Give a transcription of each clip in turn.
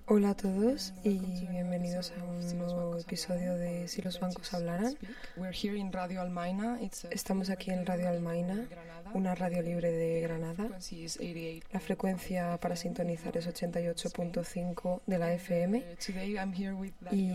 Hola a todos y bienvenidos a un nuevo episodio de Si los bancos hablaran. Estamos aquí en Radio Almaina, una radio libre de Granada. La frecuencia para sintonizar es 88.5 de la FM. Y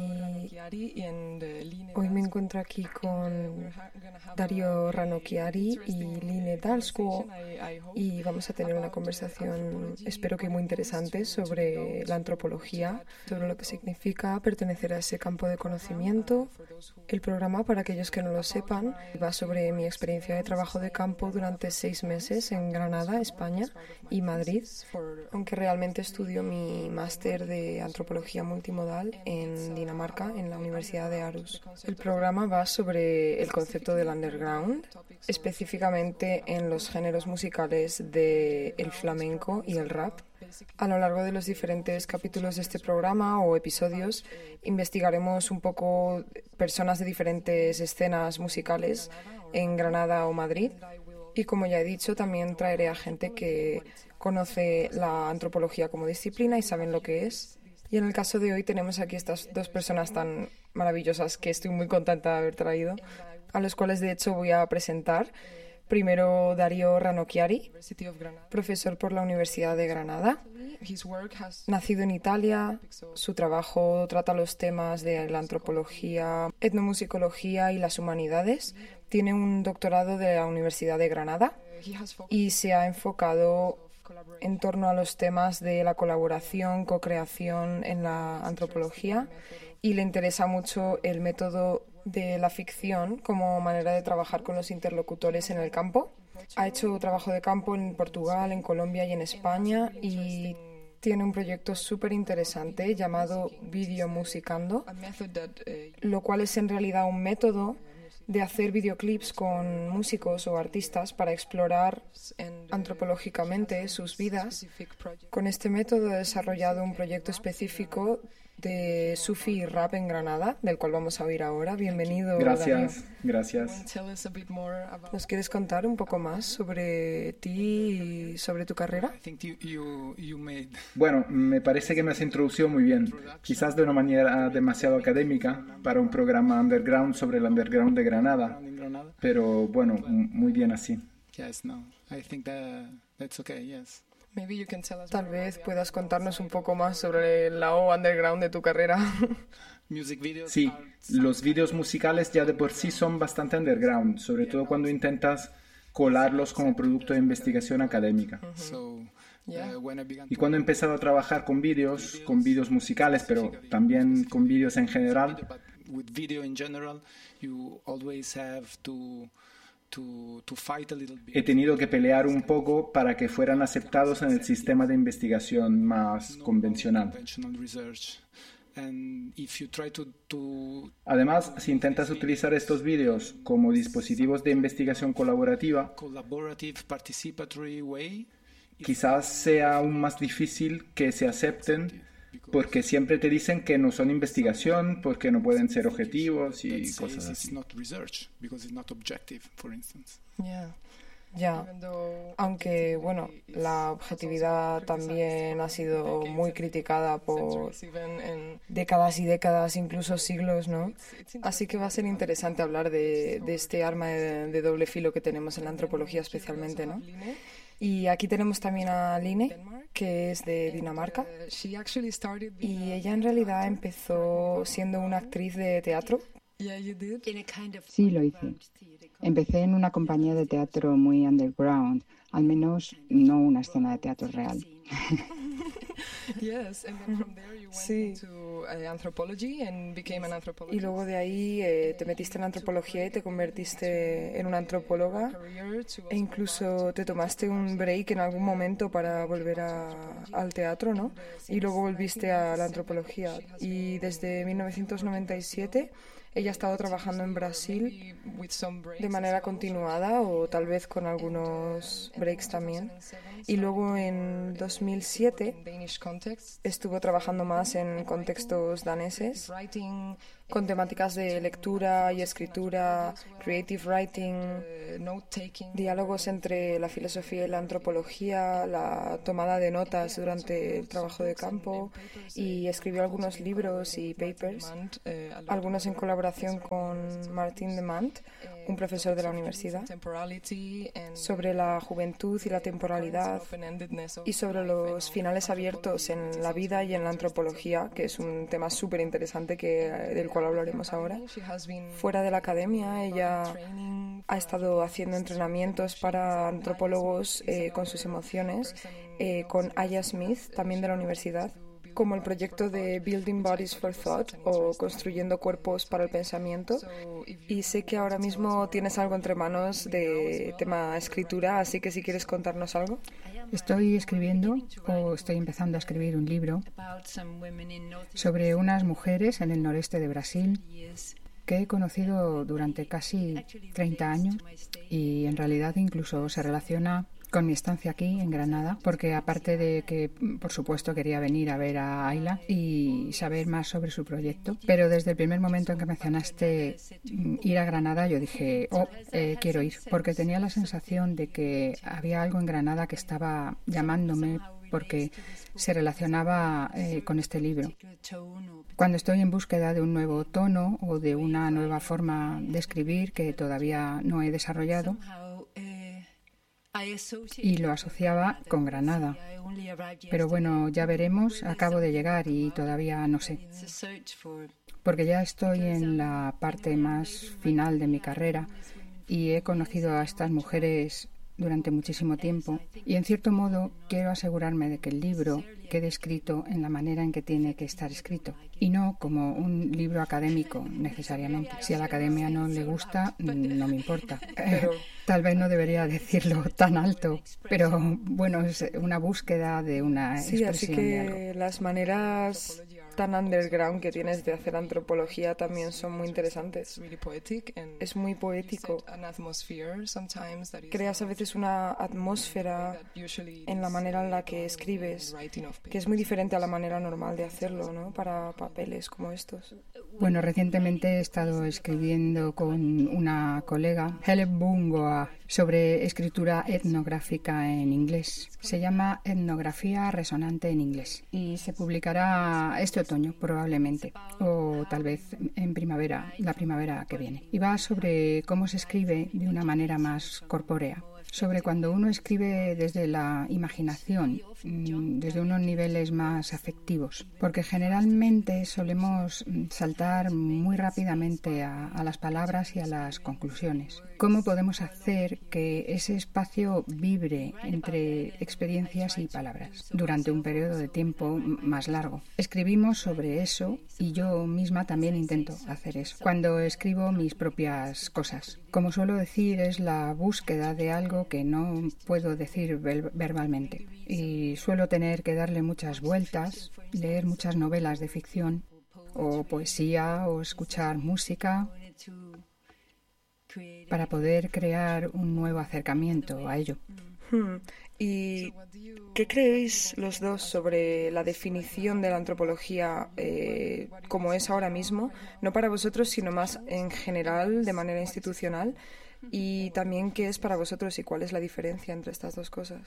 hoy me encuentro aquí con Dario Ranocchiari y Line Dalsgaard y vamos a tener una conversación, espero que muy interesante, sobre la antropología, sobre lo que significa pertenecer a ese campo de conocimiento. El programa, para aquellos que no lo sepan, va sobre mi experiencia de trabajo de campo durante 6 meses en Granada, España, y Madrid, aunque realmente estudio mi máster de antropología multimodal en Dinamarca, en la Universidad de Aarhus. El programa va sobre el concepto del underground, específicamente en los géneros musicales del flamenco y el rap. A lo largo de los diferentes capítulos de este programa o episodios investigaremos un poco personas de diferentes escenas musicales en Granada o Madrid, y como ya he dicho, también traeré a gente que conoce la antropología como disciplina y saben lo que es. Y en el caso de hoy tenemos aquí estas dos personas tan maravillosas que estoy muy contenta de haber traído, a los cuales de hecho voy a presentar. Primero, Dario Ranocchiari, profesor por la Universidad de Granada. Nacido en Italia, su trabajo trata los temas de la antropología, etnomusicología y las humanidades. Tiene un doctorado de la Universidad de Granada y se ha enfocado en torno a los temas de la colaboración, co-creación en la antropología, y le interesa mucho el método de la ficción como manera de trabajar con los interlocutores en el campo. Ha hecho trabajo de campo en Portugal, en Colombia y en España, y tiene un proyecto súper interesante llamado Video Musicando, lo cual es en realidad un método de hacer videoclips con músicos o artistas para explorar antropológicamente sus vidas. Con este método he desarrollado un proyecto específico de Sufi y rap en Granada, del cual vamos a oír ahora. Bienvenido. Gracias, Dario. gracias. ¿Nos quieres contar un poco más sobre ti y sobre tu carrera? Bueno, me parece que me has introducido muy bien, quizás de una manera demasiado académica para un programa underground sobre el underground de Granada, pero bueno, muy bien así. Tal vez puedas contarnos un poco más sobre el lado underground de tu carrera. Sí, los vídeos musicales ya de por sí son bastante underground, sobre todo cuando intentas colarlos como producto de investigación académica. Y cuando he empezado a trabajar con vídeos musicales, pero también con vídeos en general, he tenido que pelear un poco para que fueran aceptados en el sistema de investigación más convencional. Además, si intentas utilizar estos vídeos como dispositivos de investigación colaborativa, quizás sea aún más difícil que se acepten, porque siempre te dicen que no son investigación, porque no pueden ser objetivos y cosas así. Ya, aunque bueno, la objetividad también ha sido muy criticada por décadas y décadas, incluso siglos, ¿no? Así que va a ser interesante hablar de este arma de doble filo que tenemos en la antropología especialmente, ¿no? Y aquí tenemos también a Line, que es de Dinamarca, y ella en realidad empezó siendo una actriz de teatro. Sí, lo hice. Empecé en una compañía de teatro muy underground, al menos no una escena de teatro real. Sí. Y luego de ahí te metiste en la antropología y te convertiste en una antropóloga, e incluso te tomaste un break en algún momento para volver al teatro, ¿no? Y luego volviste a la antropología. Y desde 1997 ella ha estado trabajando en Brasil de manera continuada, o tal vez con algunos breaks también. Y luego en 2007 estuvo trabajando más en contextos daneses, con temáticas de lectura y escritura, creative writing, diálogos entre la filosofía y la antropología, la tomada de notas durante el trabajo de campo, y escribió algunos libros y papers, algunos en colaboración con Martin de Mant, un profesor de la universidad, sobre la juventud y la temporalidad y sobre los finales abiertos en la vida y en la antropología, que es un tema súper interesante del cual hablaremos ahora. Fuera de la academia, ella ha estado haciendo entrenamientos para antropólogos con sus emociones, con Aya Smith, también de la universidad, como el proyecto de Building Bodies for Thought o Construyendo Cuerpos para el Pensamiento. Y sé que ahora mismo tienes algo entre manos de tema escritura, así que si quieres contarnos algo. Estoy escribiendo o estoy empezando a escribir un libro sobre unas mujeres en el noreste de Brasil que he conocido durante casi 30 años y en realidad incluso se relaciona con mi estancia aquí en Granada, porque aparte de que, por supuesto, quería venir a ver a Ayla y saber más sobre su proyecto, pero desde el primer momento en que mencionaste ir a Granada, yo dije, quiero ir, porque tenía la sensación de que había algo en Granada que estaba llamándome porque se relacionaba con este libro. Cuando estoy en búsqueda de un nuevo tono o de una nueva forma de escribir que todavía no he desarrollado, y lo asociaba con Granada. Pero bueno, ya veremos, acabo de llegar y todavía no sé. Porque ya estoy en la parte más final de mi carrera y he conocido a estas mujeres durante muchísimo tiempo y en cierto modo quiero asegurarme de que el libro quede escrito en la manera en que tiene que estar escrito y no como un libro académico necesariamente. Si a la academia no le gusta, no me importa. Tal vez no debería decirlo tan alto, pero bueno, es una búsqueda de una expresión así que de algo. Las maneras tan underground que tienes de hacer antropología también son muy interesantes. Es muy poético. Creas a veces una atmósfera en la manera en la que escribes, que es muy diferente a la manera normal de hacerlo, ¿no? Para papeles como estos. Bueno, recientemente he estado escribiendo con una colega, Helen Bungoa, sobre escritura etnográfica en inglés. Se llama Etnografía Resonante en Inglés y se publicará este otoño probablemente, o tal vez en primavera, la primavera que viene. Y va sobre cómo se escribe de una manera más corpórea, sobre cuando uno escribe desde la imaginación, desde unos niveles más afectivos, porque generalmente solemos saltar muy rápidamente a las palabras y a las conclusiones. ¿Cómo podemos hacer que ese espacio vibre entre experiencias y palabras durante un periodo de tiempo más largo? Escribimos sobre eso y yo misma también intento hacer eso cuando escribo mis propias cosas. Como suelo decir, es la búsqueda de algo que no puedo decir verbalmente y suelo tener que darle muchas vueltas, leer muchas novelas de ficción o poesía o escuchar música para poder crear un nuevo acercamiento a ello. ¿Y qué creéis los dos sobre la definición de la antropología como es ahora mismo? No para vosotros, sino más en general, de manera institucional. Y también qué es para vosotros y cuál es la diferencia entre estas dos cosas.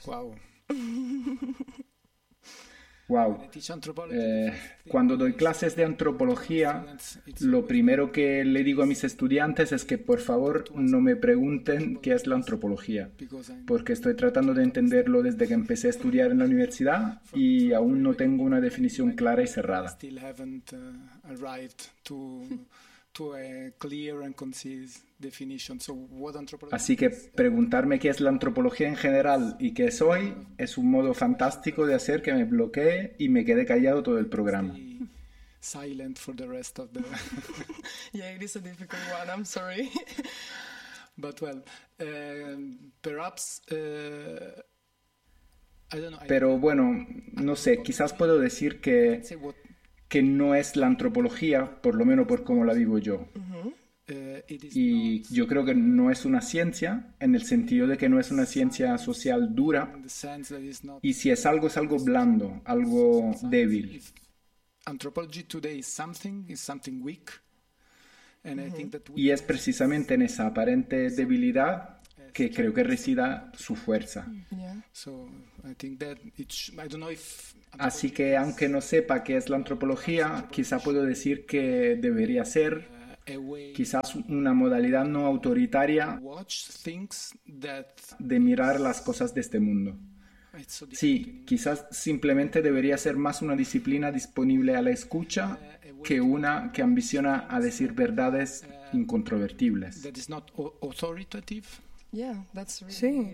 Wow. Cuando doy clases de antropología, lo primero que le digo a mis estudiantes es que por favor no me pregunten qué es la antropología, porque estoy tratando de entenderlo desde que empecé a estudiar en la universidad y aún no tengo una definición clara y cerrada. Así que preguntarme qué es la antropología en general y qué es hoy es un modo fantástico de hacer que me bloquee y me quede callado todo el programa. Pero bueno, no sé, quizás puedo decir que no es la antropología, por lo menos por cómo la vivo yo. Y yo creo que no es una ciencia, en el sentido de que no es una ciencia social dura, y si es algo blando, algo débil. Y es precisamente en esa aparente debilidad que creo que resida su fuerza. Así que aunque no sepa qué es la antropología, quizá puedo decir que debería ser quizás una modalidad no autoritaria de mirar las cosas de este mundo. Sí, quizás simplemente debería ser más una disciplina disponible a la escucha que una que ambiciona a decir verdades incontrovertibles. Sí,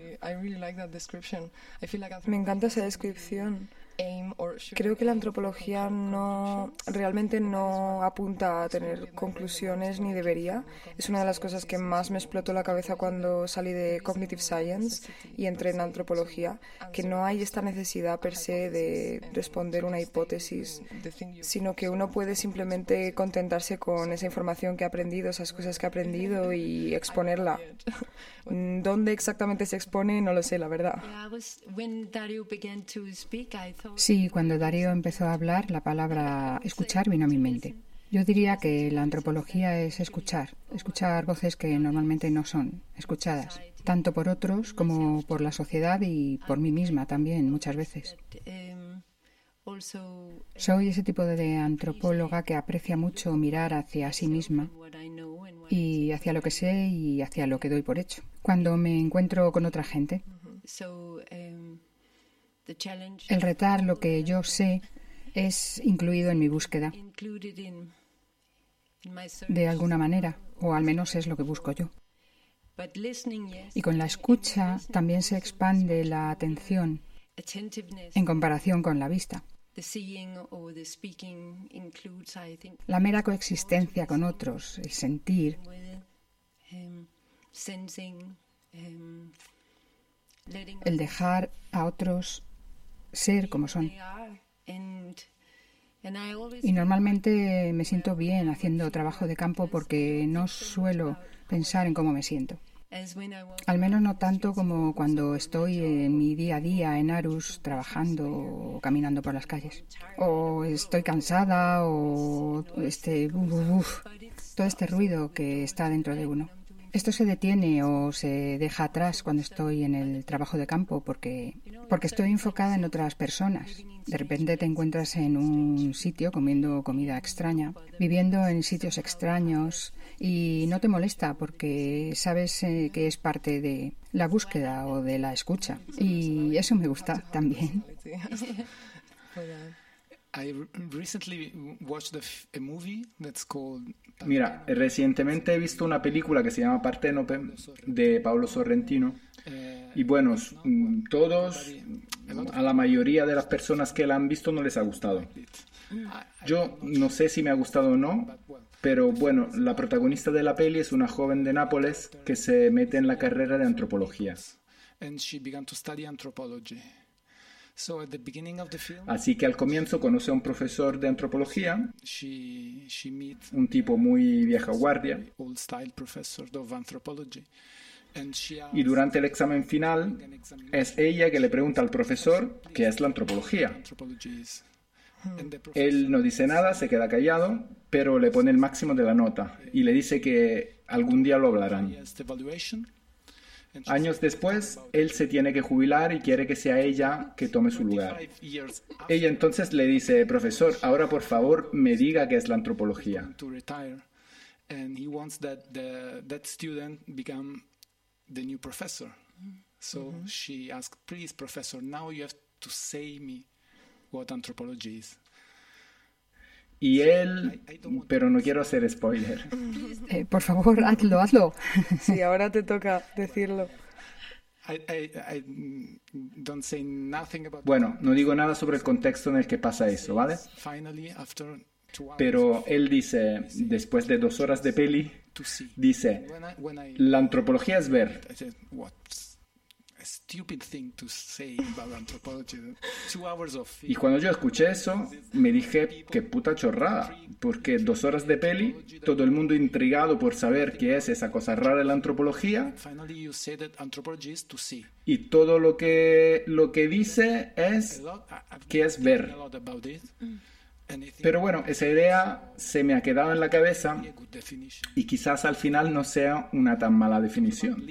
me encanta esa descripción. Creo que la antropología realmente no apunta a tener conclusiones ni debería. Es una de las cosas que más me explotó la cabeza cuando salí de Cognitive Science y entré en antropología, que no hay esta necesidad per se de responder una hipótesis, sino que uno puede simplemente contentarse con esa información que ha aprendido, esas cosas que ha aprendido y exponerla. ¿Dónde exactamente se expone? No lo sé, la verdad. Sí, cuando Darío empezó a hablar, la palabra escuchar vino a mi mente. Yo diría que la antropología es escuchar voces que normalmente no son escuchadas, tanto por otros como por la sociedad y por mí misma también, muchas veces. Soy ese tipo de antropóloga que aprecia mucho mirar hacia sí misma y hacia lo que sé y hacia lo que doy por hecho. Cuando me encuentro con otra gente, el retar lo que yo sé es incluido en mi búsqueda, de alguna manera, o al menos es lo que busco yo. Y con la escucha también se expande la atención en comparación con la vista. La mera coexistencia con otros, el sentir, el dejar a otros ser como son. Y normalmente me siento bien haciendo trabajo de campo porque no suelo pensar en cómo me siento. Al menos no tanto como cuando estoy en mi día a día en Aarhus trabajando o caminando por las calles. O estoy cansada o todo este ruido que está dentro de uno. Esto se detiene o se deja atrás cuando estoy en el trabajo de campo porque estoy enfocada en otras personas. De repente te encuentras en un sitio comiendo comida extraña, viviendo en sitios extraños y no te molesta porque sabes que es parte de la búsqueda o de la escucha. Y eso me gusta también. Mira, recientemente he visto una película que se llama Parténope de Paolo Sorrentino y bueno, a la mayoría de las personas que la han visto no les ha gustado. Yo no sé si me ha gustado o no, pero bueno, la protagonista de la peli es una joven de Nápoles que se mete en la carrera de antropología. Así que al comienzo conoce a un profesor de antropología, un tipo muy vieja guardia, y durante el examen final es ella que le pregunta al profesor qué es la antropología. Él no dice nada, se queda callado, pero le pone el máximo de la nota y le dice que algún día lo hablarán. Años después, él se tiene que jubilar y quiere que sea ella que tome su lugar. Ella entonces le dice, profesor, ahora por favor me diga qué es la antropología. She asked, please, professor, now you have to say me what anthropology is. Y él, pero no quiero hacer spoiler. Por favor, hazlo. Sí, ahora te toca decirlo. Bueno, no digo nada sobre el contexto en el que pasa eso, ¿vale? Pero él dice, después de 2 horas de peli, dice, la antropología es ver. Y cuando yo escuché eso, me dije, qué puta chorrada, porque 2 horas de peli, todo el mundo intrigado por saber qué es esa cosa rara de la antropología, y todo lo que dice es que es ver. Pero bueno, esa idea se me ha quedado en la cabeza y quizás al final no sea una tan mala definición.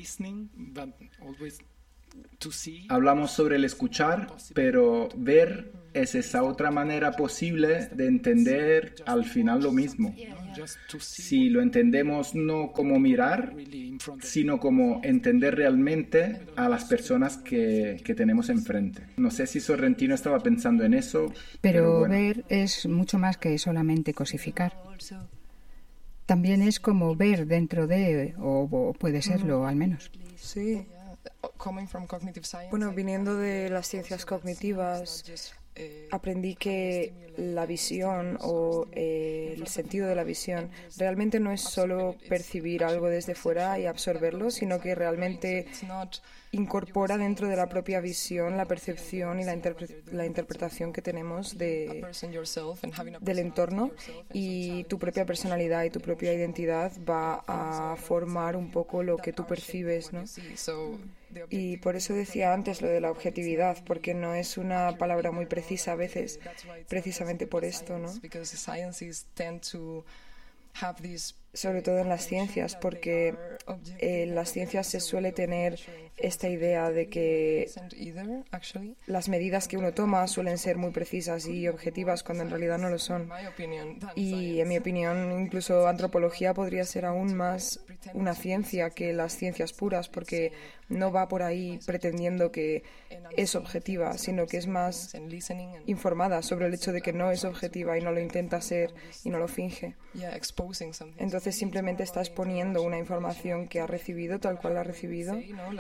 Hablamos sobre el escuchar, pero ver es esa otra manera posible de entender al final lo mismo. Si lo entendemos no como mirar, sino como entender realmente a las personas que tenemos enfrente. No sé si Sorrentino estaba pensando en eso. Pero bueno. Ver es mucho más que solamente cosificar. También es como ver dentro de, o puede serlo al menos. Sí. Bueno, viniendo de las ciencias cognitivas, aprendí que la visión o el sentido de la visión realmente no es solo percibir algo desde fuera y absorberlo, sino que realmente incorpora dentro de la propia visión la percepción y la interpretación que tenemos del entorno, y tu propia personalidad y tu propia identidad va a formar un poco lo que tú percibes, ¿no? Y por eso decía antes lo de la objetividad, porque no es una palabra muy precisa a veces, precisamente por esto, ¿no? Sobre todo en las ciencias, porque en las ciencias se suele tener esta idea de que las medidas que uno toma suelen ser muy precisas y objetivas cuando en realidad no lo son. Y en mi opinión, incluso antropología podría ser aún más una ciencia que las ciencias puras, porque no va por ahí pretendiendo que es objetiva, sino que es más informada sobre el hecho de que no es objetiva y no lo intenta ser y no lo finge. Entonces simplemente está exponiendo una información que ha recibido tal cual la ha recibido,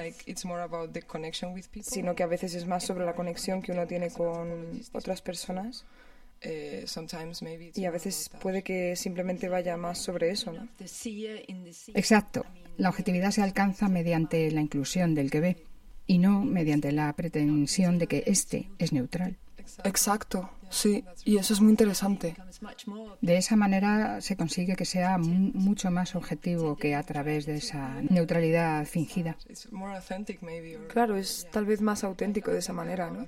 sino que a veces es más sobre la conexión que uno tiene con otras personas. Y a veces puede que simplemente vaya más sobre eso, ¿no? Exacto. La objetividad se alcanza mediante la inclusión del que ve y no mediante la pretensión de que éste es neutral. Exacto, sí, y eso es muy interesante. De esa manera se consigue que sea mucho más objetivo que a través de esa neutralidad fingida. Claro, es tal vez más auténtico de esa manera, ¿no?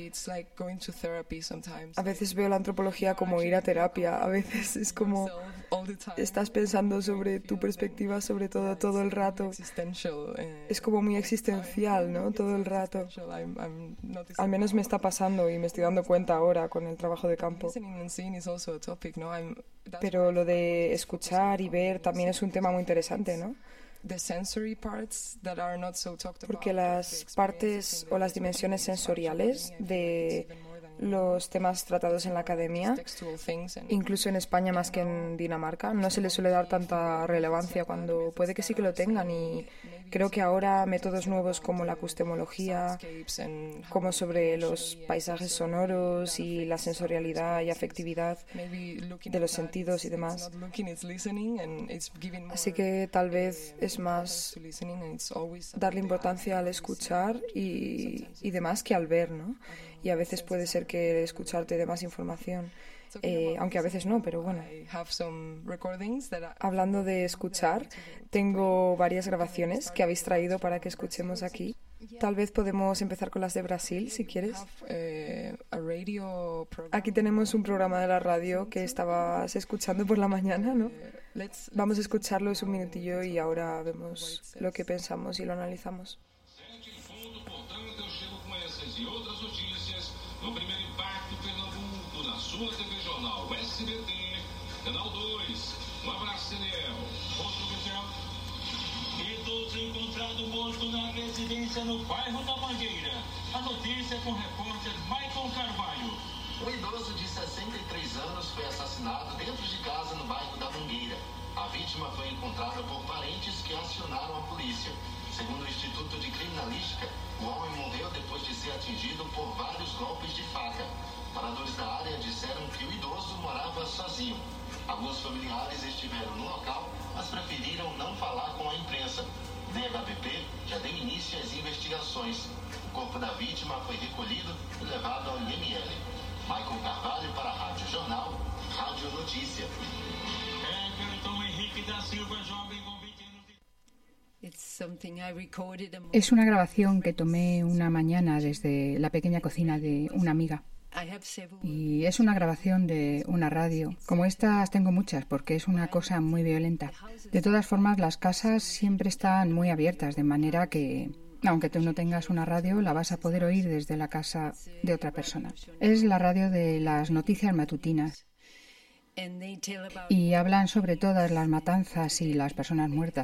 A veces veo la antropología como ir a terapia, a veces es como estás pensando sobre tu perspectiva sobre todo el rato. Es como muy existencial, ¿no? Todo el rato. Al menos me está pasando y me estoy dando cuenta ahora con el trabajo de campo. Pero lo de escuchar y ver también es un tema muy interesante, ¿no? Porque las partes o las dimensiones sensoriales de los temas tratados en la academia, incluso en España más que en Dinamarca, no se les suele dar tanta relevancia cuando puede que sí que lo tengan, y creo que ahora métodos nuevos como la acustemología, como sobre los paisajes sonoros y la sensorialidad y afectividad de los sentidos y demás. Así que tal vez es más darle importancia al escuchar y demás que al ver, ¿no? Y a veces puede ser que el escuchar te dé más información, aunque a veces no, pero bueno. Hablando de escuchar, tengo varias grabaciones que habéis traído para que escuchemos aquí. Tal vez podemos empezar con las de Brasil, si quieres. Aquí tenemos un programa de la radio que estabas escuchando por la mañana, ¿no? Vamos a escucharlo, es un minutillo, y ahora vemos lo que pensamos y lo analizamos. No primeiro impacto, Pernambuco, na sua TV Jornal SBT, Canal 2. Abraço, Daniel. Outro Michel. Idoso encontrado morto na residência no bairro da Mangueira. A notícia com o repórter Michael Carvalho. Um idoso de 63 anos foi assassinado dentro de casa no bairro da Mangueira. A vítima foi encontrada por parentes que acionaram a polícia. Segundo o Instituto de Criminalística, o homem morreu depois de ser atingido por vários golpes de faca. Moradores da área disseram que o idoso morava sozinho. Alguns familiares estiveram no local, mas preferiram não falar com a imprensa. O DHPP já deu início às investigações. O corpo da vítima foi recolhido e levado ao IML. Michael Carvalho para a Rádio Jornal, Rádio Notícia. Everton Henrique da Silva, jovem com 20 anos de... Es una grabación que tomé una mañana desde la pequeña cocina de una amiga. Y es una grabación de una radio. Como estas tengo muchas porque es una cosa muy violenta. De todas formas, las casas siempre están muy abiertas, de manera que, aunque tú no tengas una radio, la vas a poder oír desde la casa de otra persona. Es la radio de las noticias matutinas. Y hablan sobre todas las matanzas y las personas muertas.